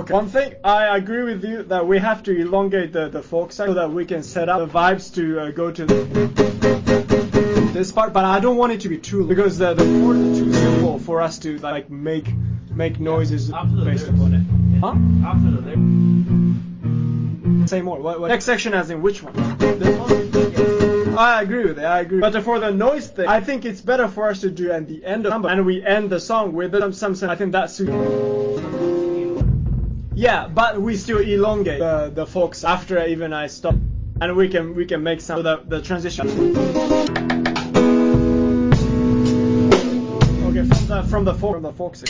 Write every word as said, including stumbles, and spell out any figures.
Okay. One thing, I agree with you that we have to elongate the, the folk section so that we can set up the vibes to uh, go to the, this part, but I don't want it to be too long because the, the chords are too simple for us to like make make noises yeah, based upon it. Huh? After the lyrics. Say more. What, what next section as in which one? This one? I agree with it, I agree. But for the noise thing, I think it's better for us to do at the end of the and we end the song with some some I think that suits. Yeah, but we still elongate the the folks after even I stop, and we can we can make some of the the transition. Okay, from the from the folk from the folk section.